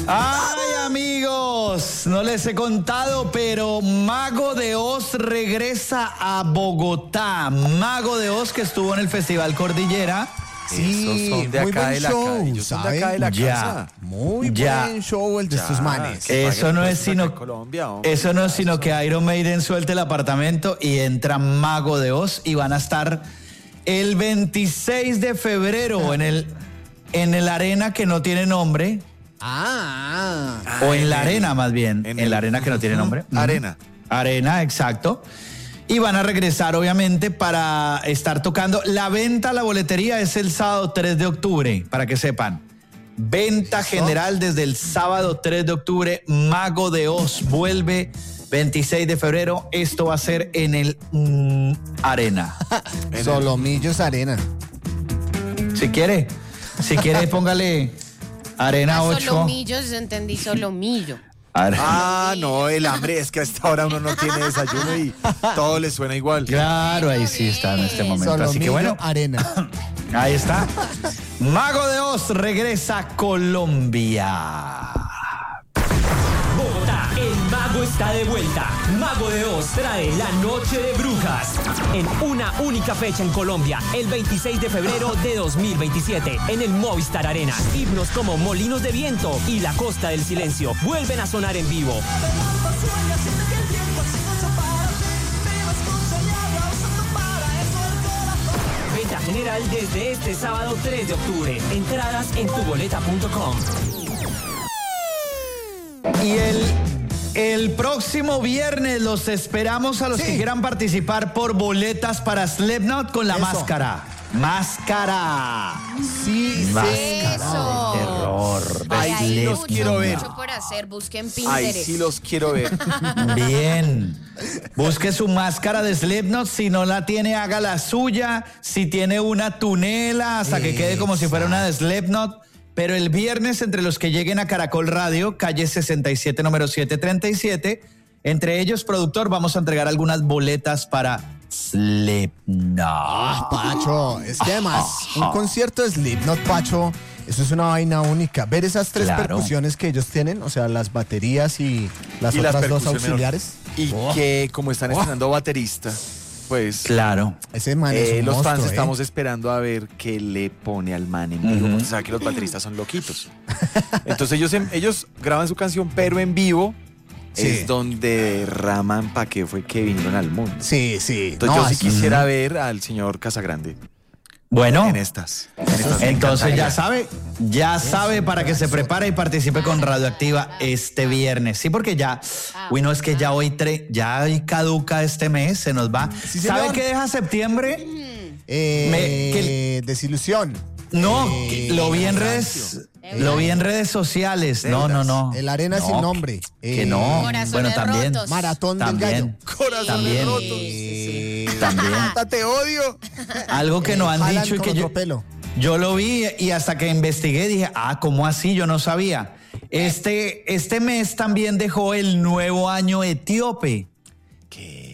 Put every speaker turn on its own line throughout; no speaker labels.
Ay, amigos, no les he contado, pero Mago de Oz regresa a Bogotá. Mago de Oz que estuvo en el Festival Cordillera.
Sí, esos son de acá de la
show,
casa. Ellos son de
¿saben?
acá de la
Ya.
casa.
Muy
Ya.
buen show el de estos manes.
Eso no es sino
Colombia,
eso no es sino que Iron Maiden suelte el apartamento y entra Mago de Oz y van a estar el 26 de febrero en el arena que no tiene nombre. O en la arena más bien, en la arena que no tiene nombre. Arena, exacto. Y van a regresar, obviamente, para estar tocando. La venta, la boletería es el sábado 3 de octubre, para que sepan. Venta general desde el sábado 3 de octubre. Mago de Oz vuelve 26 de febrero. Esto va a ser en el Arena.
Solomillos Arena.
Si quiere, póngale Arena 8.
Solomillos, entendí, solomillo.
No, el hambre es que a esta hora uno no tiene desayuno y todo le suena igual.
Claro, ahí sí está en este momento.
Solomillo
Así que bueno,
Arena.
ahí está. Mago de Oz regresa a Colombia.
Bogotá, el mago está de vuelta. Mago de Oz trae la Noche de Brujas en una única fecha en Colombia, el 26 de febrero de 2027, en el Movistar Arena. Himnos como Molinos de Viento y La Costa del Silencio vuelven a sonar en vivo. Venta general desde este sábado 3 de octubre. Entradas en tuboleta.com.
Y el próximo viernes los esperamos a los que quieran participar por boletas para Slipknot con la máscara. Máscara.
Sí,
Máscara de terror.
Ahí sí los quiero ver.
Mucho por hacer, busquen
Ahí
Pinterest.
sí los quiero ver.
Bien. Busque su máscara de Slipknot. Si no la tiene, haga la suya. Si tiene una, tunela hasta que quede como si fuera una de Slipknot. Pero el viernes, entre los que lleguen a Caracol Radio, calle 67, número 737, entre ellos, productor, vamos a entregar algunas boletas para Slipknot.
Pacho, es que además, un concierto de Slipknot, Pacho, eso es una vaina única. Ver esas tres percusiones que ellos tienen, o sea, las baterías y las otras dos auxiliares.
Y que como están estrenando baterista, pues
claro,
ese man es un
los
monstruo,
fans estamos esperando a ver qué le pone al man en vivo. Porque saben que los bateristas son loquitos. Entonces ellos graban su canción, pero en vivo es donde derraman para qué fue que vinieron al mundo.
Sí.
Entonces yo sí quisiera ver al señor Casagrande.
Bueno,
en estas
entonces ya sabe para que se prepare y participe con Radioactiva este viernes. Sí, porque ya, no es que ya hoy caduca este mes, se nos va.
Sí,
¿Sabe qué deja septiembre?
Desilusión.
No, lo vi en redes sociales. No.
El Arena sin nombre.
Que no.
Corazones
Bueno, también.
rotos.
Maratón del Gallo.
Corazones rotos.
También.
Te odio.
Algo que no han
Jalan
dicho y
con
que
otro pelo.
yo lo vi y hasta que investigué dije, ¿cómo así? Yo no sabía. Este mes también dejó el nuevo año etíope.
¿Qué?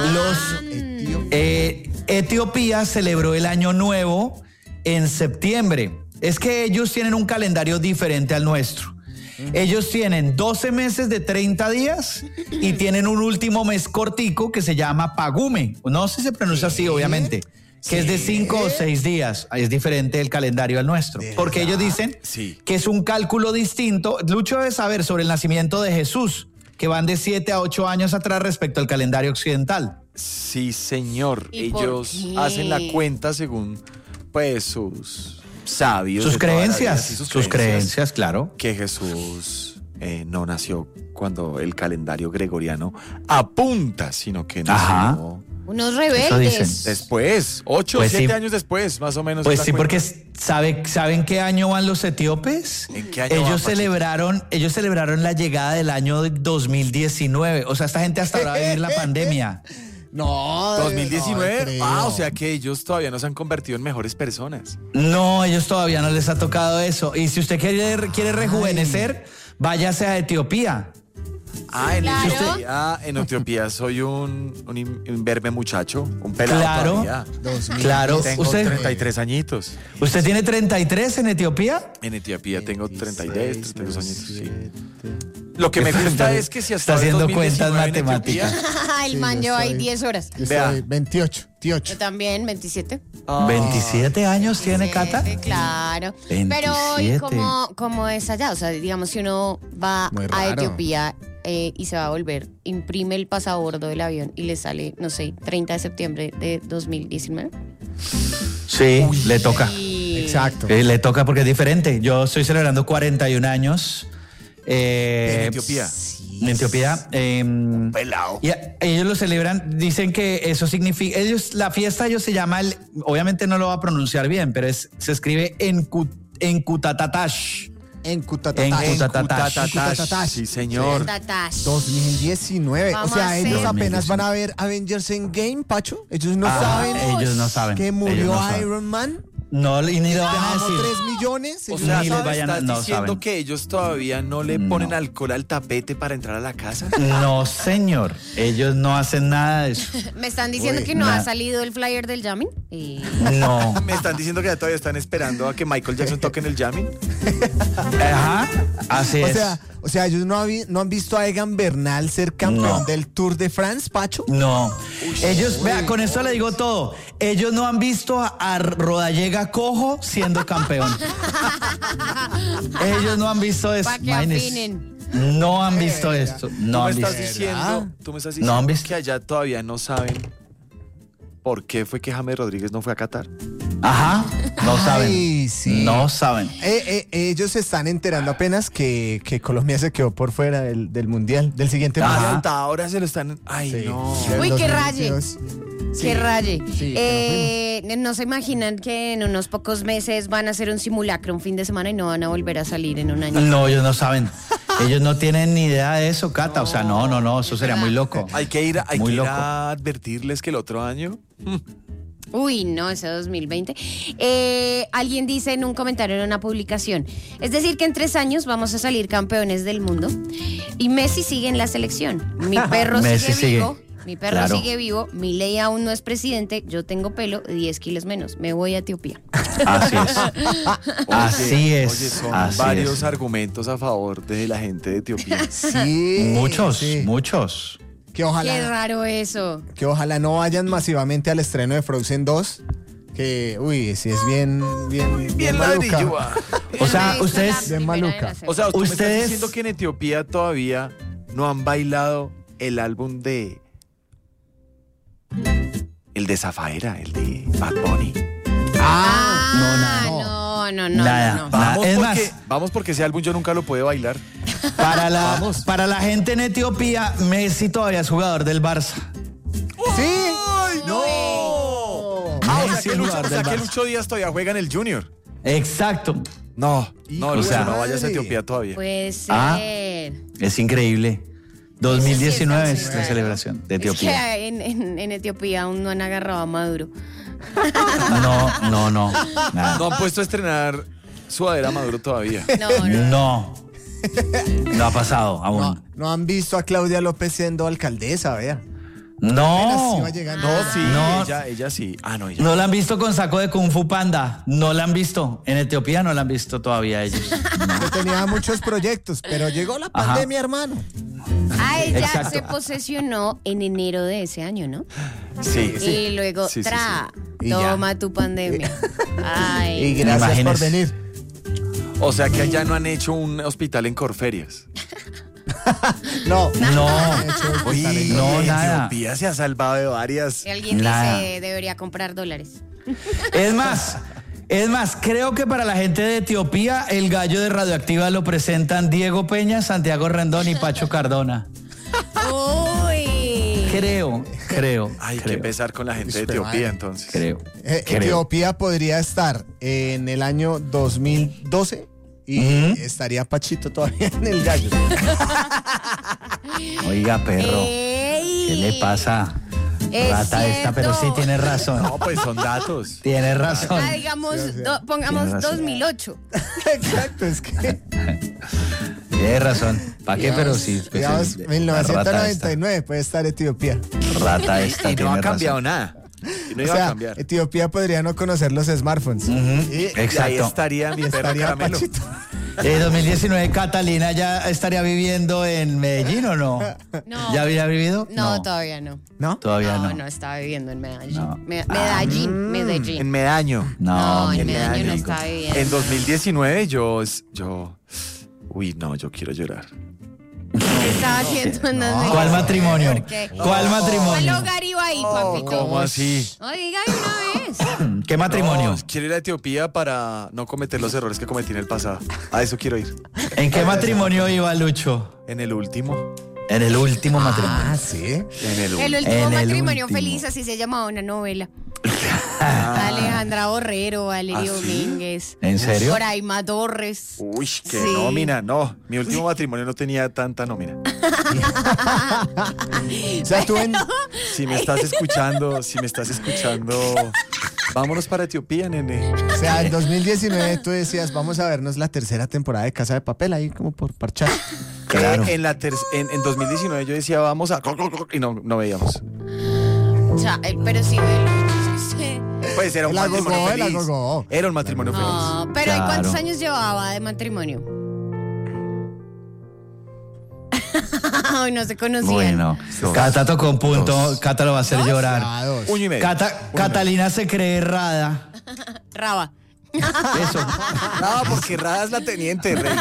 Etiopía celebró el año nuevo en septiembre. Es que ellos tienen un calendario diferente al nuestro. Ellos tienen 12 meses de 30 días y tienen un último mes cortico que se llama Pagume. No sé si se pronuncia así, obviamente. Que es de 5 o 6 días. Es diferente el calendario al nuestro. Porque ellos dicen que es un cálculo distinto. Lucho debe saber sobre el nacimiento de Jesús, que van de 7 a 8 años atrás respecto al calendario occidental.
Sí, señor.
¿Y por
Ellos
qué?
hacen la cuenta según, pues, sus sabios.
Sus
de toda la vida,
creencias.
sí,
Sus creencias, claro.
Que Jesús no nació cuando el calendario gregoriano apunta, sino que nació
Unos
Eso
rebeldes.
dicen.
después, 8 o
Pues
7
sí.
años después, más o menos.
Pues
es
sí,
la
porque
cuenta.
¿saben qué año van los etíopes?
¿En qué año van,
Ellos celebraron la llegada del año 2019. O sea, esta gente hasta ahora va a vivir la pandemia.
No.
2019.
No,
O sea que ellos todavía no se han convertido en mejores personas.
No, ellos todavía no les ha tocado eso. Y si usted quiere rejuvenecer, váyase a Etiopía.
En Etiopía soy un imberbe muchacho, un pelado
Claro,
todavía.
claro.
Tengo 33 añitos.
¿Usted tiene 33 en Etiopía?
En Etiopía tengo 32 añitos, sí. Lo que me gusta es que si hasta
está haciendo
2019
cuentas
en
matemáticas.
Etiopía,
El man lleva ahí 10 horas.
Yo
Vea.
soy 28.
Yo también, 27.
27 años tiene Cata.
Claro.
27.
Pero ¿cómo es allá? O sea, digamos, si uno va
Muy
a
raro.
Etiopía y se va a volver, imprime el pasabordo del avión y le sale, no sé, 30 de septiembre de 2019.
Sí, le toca.
Exacto.
Le toca porque es diferente. Yo estoy celebrando 41 años.
en Etiopía.
En Etiopía.
Pelado.
Y ellos lo celebran, dicen que eso significa, la fiesta ellos se llama, obviamente no lo va a pronunciar bien, pero se escribe Enkutatatash.
Enkutatatash.
Sí, señor.
Tatash.
2019.
Vamos
o sea,
a
ellos
hacer-
apenas van a ver Avengers Endgame, Pacho. Ellos no saben
Ellos no saben.
que
ellos
murió
no saben.
Iron Man.
No, y ni lo van a
Damos
decir.
3 millones.
O
ellos
sea,
Ni
no
les
saben.
vayan
¿estás
no
diciendo
saben.
que ellos todavía no le ponen alcohol al tapete para entrar a la casa?
No, señor. Ellos no hacen nada de eso.
Me están diciendo
Uy,
que no
nada.
ha salido el flyer del jamming.
No.
Me están diciendo que ya todavía están esperando a que Michael Jackson toque en el jamming.
Ajá. Así es.
O sea, ellos no han visto a Egan Bernal ser campeón
No.
del Tour de France, Pacho.
No. Ellos, vea, con esto le digo todo. Ellos no han visto a Rodallega cojo siendo campeón. Ellos no han visto eso.
Pa' que
Imagínese.
afinen.
No han visto esto. No han
Tú me estás
visto.
diciendo,
No han visto.
que allá todavía no saben por qué fue que James Rodríguez no fue a Qatar.
Ajá. No saben.
Ay, sí.
No saben.
Ellos se están enterando apenas que Colombia se quedó por fuera del mundial, del siguiente
Ajá.
mundial.
Hasta ahora se lo están. Ay,
Sí.
no.
Del
Uy, qué raye.
2022.
¡Qué raye!
Sí,
¿No se imaginan que en unos pocos meses van a hacer un simulacro un fin de semana y no van a volver a salir en un año?
No, ellos no saben. Ellos no tienen ni idea de eso, Cata. O sea, no, eso sería muy loco.
Hay que ir
Muy loco.
a advertirles que el otro año.
Uy, no, ese 2020. Alguien dice en un comentario en una publicación, es decir que en 3 años vamos a salir campeones del mundo y Messi sigue en la selección. Mi perro
Messi
sigue vivo.
sigue.
Mi perro
Claro.
sigue vivo, Milei aún no es presidente, yo tengo pelo, 10 kilos menos, me voy a Etiopía.
Así es. Así es.
Oye, son
así
varios
es.
argumentos a favor de la gente de Etiopía.
Sí.
Muchos,
sí.
muchos.
Que
Qué
ojalá,
raro eso.
que ojalá no vayan masivamente al estreno de Frozen 2. Que, uy, sí es bien maluca.
ladrillo.
O sea,
Esa es la
ustedes-
Bien
primera de
maluca.
la serie.
O sea, tú me estás
Ustedes-
diciendo que en Etiopía todavía no han bailado el álbum de. El de Zafaera, el de Bad Bunny.
no.
Nada.
Vamos,
Es
vamos porque ese álbum yo nunca lo pude bailar.
Para la gente en Etiopía, Messi todavía es jugador del Barça.
Sí.
¡Ay, no! Ah, o sea
Messi
que
es jugador del Barça.
Lucho Díaz todavía juega en el Junior.
Exacto.
No,
Hijo
Lucho,
de
no vayas a
madre.
Etiopía todavía.
Puede ser.
Ah. Es increíble. 2019
Eso sí
es
es
la
raro.
celebración de
Es
Etiopía.
que en Etiopía aún no han agarrado a Maduro.
No. Nada.
No han puesto a estrenar sudadera a Maduro todavía.
No. No ha pasado aún.
No han visto a Claudia López siendo alcaldesa, vea. Apenas
No.
iba llegando.
No, sí,
No.
ella sí. Ah, no, ella.
No la han visto con saco de Kung Fu Panda. No la han visto. En Etiopía no la han visto todavía ellos.
Que tenía muchos proyectos, pero llegó la
Ajá.
pandemia, hermano.
Ah, ella
Exacto.
se posesionó en enero de ese año, ¿no?
Sí.
Y luego,
Sí, sí,
tra,
Y ya.
toma tu pandemia.
Y
Ay.
gracias por
Imagínese.
venir.
O sea que allá no han hecho un hospital en Corferias.
No.
No.
Oye,
No, nada.
Etiopía se ha salvado de varias.
Y alguien
Nada.
dice, debería comprar dólares.
Es más, creo que para la gente de Etiopía, el gallo de Radioactiva lo presentan Diego Peña, Santiago Rendón y Pacho Cardona.
Uy.
Creo.
Hay que
creo,
empezar con la gente de
Espera,
Etiopía
madre.
entonces.
creo.
Etiopía podría estar en el año 2012 y estaría Pachito todavía en el gallo.
Oiga, perro.
Ey.
¿Qué le pasa?
Es
Rata esta, pero sí
cierto.
tiene razón.
No, pues son datos.
Tiene razón.
Ah, digamos,
Tienes
pongamos
razón.
2008.
Exacto, es que
Tienes razón. ¿Para qué? Pero sí. Pues,
Digamos, 1999 puede estar Etiopía.
Rata esta.
Y no ha cambiado nada. Y no iba a cambiar.
Etiopía podría no conocer los smartphones.
Exacto.
Y ahí estaría mi perro Caramelo.
Pachito.
2019, Catalina ya estaría viviendo en Medellín, ¿o no?
No.
¿Ya había vivido?
No, todavía no.
¿No?
Todavía no.
No, estaba viviendo en Medellín.
No.
Medellín.
En Medaño.
No,
en
mi
Medellín no
amigo.
estaba viviendo.
En 2019 yo... Uy, no, yo quiero llorar.
¿Qué estaba haciendo en 2019?
¿Cuál matrimonio?
¿Por qué?
¿Cuál
¿Cuál
matrimonio?
hogar iba ahí, papito?
¿Cómo así?
No, diga de una vez.
¿Qué matrimonio?
No, quiero ir a Etiopía para no cometer los errores que cometí en el pasado. A eso quiero ir.
¿En qué matrimonio iba Lucho?
En el último.
En el último matrimonio.
Ah, sí.
En el último.
El último
En el
matrimonio
último.
feliz, así se llamaba una novela. Alejandra Borrero, Valerio
¿Ah, sí?
Domínguez.
¿En serio?
Zoraima Torres.
Uy, qué
Sí.
nómina. No, mi último matrimonio no tenía tanta nómina.
O sea, tú en...
Si me estás escuchando, vámonos para Etiopía, nene.
O sea, en 2019 tú decías, vamos a vernos la tercera temporada de Casa de Papel, ahí como por parchar.
Claro.
En 2019 yo decía, vamos a... Y no veíamos.
O sea, pero sí,
Pues era un
El
matrimonio
agogó, el
feliz.
agogó.
Era un matrimonio feliz.
no, pero ¿y
Claro.
cuántos años llevaba de matrimonio? Ay, no se conocían.
Bueno,
Dos.
Cata tocó un punto.
Dos.
Cata lo va a hacer llorar.
Ah, dos.
Uño y medio.
Catalina se cree errada.
Raba.
Eso,
No, porque Rada es la teniente, rey.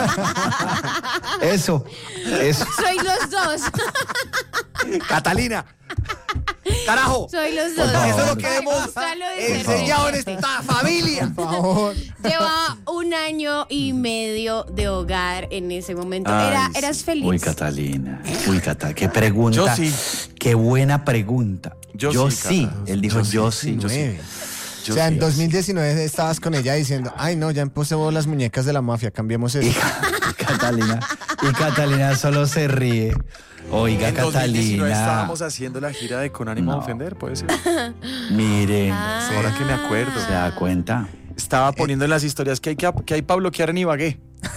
eso.
Soy los dos.
Catalina. Carajo.
Soy los dos.
favor.
Eso es lo que
Ay,
hemos
Gonzalo de
enseñado en
Cervantes.
esta familia.
Por favor.
Lleva 1 año y medio de hogar en ese momento.
Ay,
¿Eras feliz?
Uy, Catalina. Uy, Cata, qué pregunta.
Yo sí.
Qué buena pregunta.
Yo sí, Cata.
Él dijo yo sí.
19.
Yo
O sea,
sí.
en 2019 estabas con ella diciendo, ay no, ya empecé las muñecas de la mafia, cambiemos eso.
Y Catalina solo se ríe. Oiga,
En 2019
Catalina.
estábamos haciendo la gira de Con ánimo de ofender, puede ser.
Miren,
Ahora que me acuerdo.
¿se da cuenta?
Estaba poniendo en las historias que hay para bloquear en Ibagué.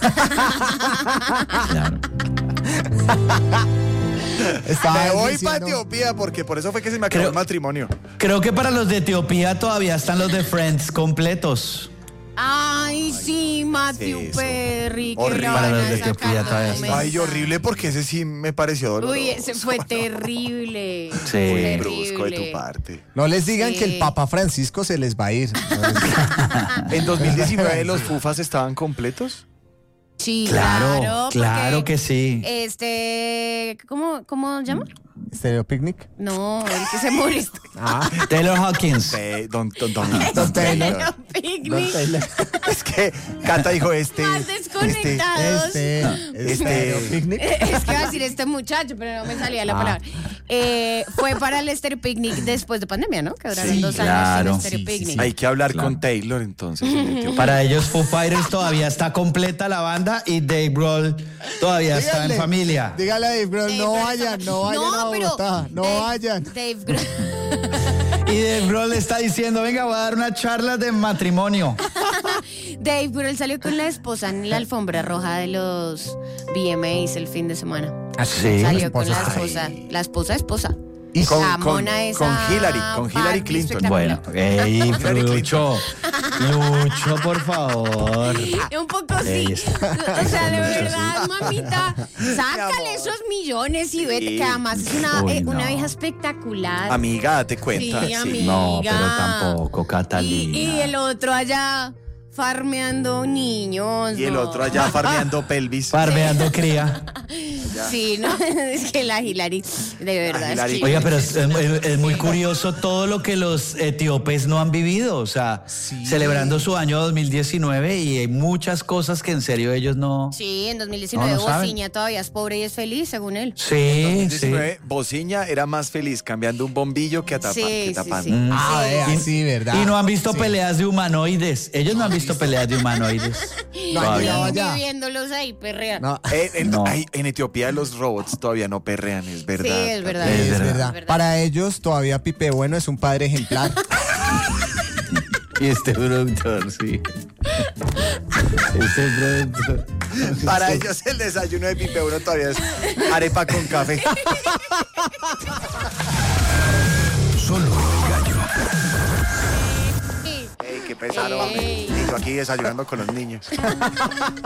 Claro.
Estaba
Me voy
diciendo-
para Etiopía porque por eso fue que se me acabó
Creo-
el matrimonio.
Creo que para los de Etiopía todavía están los de Friends completos.
Ay, sí, Matthew
Eso.
Perry. Que
Horrible.
lo
Para
van
los
a
de
sacar
Etiopía
todo
todavía
mensaje.
Ay, horrible porque ese sí me pareció doloroso.
Uy, ese fue terrible.
Sí.
Muy
Terrible.
brusco de tu parte.
No les digan
Sí.
que el Papa Francisco se les va a ir. No les digan.
¿En 2019 los Fufas estaban completos?
Sí,
Claro, claro
porque,
que sí.
¿Cómo se llama?
¿Stereo Picnic?
No, el que se murió.
Taylor Hawkins.
Don
Don Taylor.
Picnic.
Es que Cata dijo
Más desconectados.
Stereo Picnic.
Es que iba a decir este muchacho, pero no me salía la palabra. Fue para el Stereo Picnic después de pandemia, ¿no? Que duraron
Sí,
2
claro.
años sin Stereo
Sí, sí,
Picnic.
Hay que hablar
Claro.
con Taylor entonces. en Etiopía.
Para ellos Foo Fighters todavía está completa la banda y Dave Grohl todavía está en
Díganle,
familia.
Dígale a Dave Grohl, no vayan a Bogotá, no vayan.
Dave Grohl.
Y Dave Grohl le está diciendo, venga, voy a dar una charla de matrimonio.
Dave Grohl salió con la esposa en la alfombra roja de los VMAs el fin de semana.
Sí.
Salió con la
esposa.
esposa.
Y con,
La
con,
mona esa
con Hillary
Barbie
Clinton.
espectacular.
Bueno, ey, Lucho, por favor.
Un poco
Ey,
sí. O sea, de verdad, mamita, sácale esos millones y vete,
Sí.
que además es
Uy, no.
una vieja espectacular.
Amiga, date cuenta.
Sí,
sí.
amiga.
No, pero tampoco, Catalina.
Y el otro allá farmeando niños.
Y el
no.
otro allá farmeando pelvis.
Parveando cría.
Sí, no, es que la Hillary, de verdad.
Hillary.
es que-
Oiga, pero es muy curioso todo lo que los etíopes no han vivido, o sea, celebrando su año 2019 y hay muchas cosas que en serio ellos no...
Sí, en 2019
No, no saben.
Bociña todavía es pobre y es feliz, según él.
Sí, sí.
2019, Bociña era más feliz cambiando un bombillo que,
Sí,
que
sí,
tapando.
sí.
Ah, vea,
Y-
sí, ¿verdad?
Y no han visto
Sí.
peleas de humanoides. Ellos no han visto peleas de humanoides.
No han
Todavía.
llegado allá.
Viviéndolos ahí, perrear.
No,
No.
En Etiopía los robots todavía no perrean, es verdad.
Sí, es verdad.
Es
es
verdad.
verdad.
verdad.
Para ellos todavía Pipe Bueno es un padre ejemplar.
Y este productor, sí.
Para ellos el desayuno de Pipe Uno todavía es arepa con café.
Solo el gallo.
Ey, qué pesado, hombre. Y yo aquí desayunando con los niños.